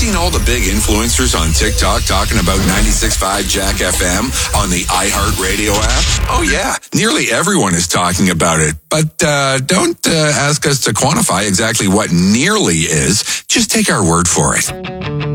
seen all the big influencers on TikTok talking about 96.5 Jack FM on the iHeartRadio app? Oh yeah, nearly everyone is talking about it. But don't ask us to quantify exactly what nearly is. Just take our word for it.